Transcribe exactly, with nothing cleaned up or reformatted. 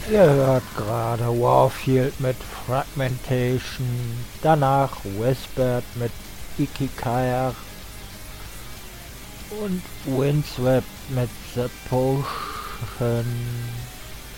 Ihr hört gerade Warfield mit Fragmentation, danach Whispered mit Ikikai und Windswept mit The Potion.